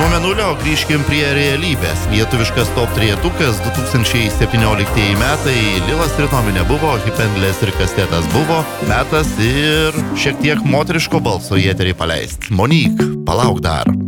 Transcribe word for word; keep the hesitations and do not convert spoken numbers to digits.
Nuo mėnulio grįžkim prie realybės. Lietuviškas top trejetukas du tūkstančiai septynioliktieji metai. Lilas Tritomi nebuvo, Hipendlės ir Kastetas buvo. Metas ir šiek tiek moteriško balso į eterį paleist. Monique, palauk dar.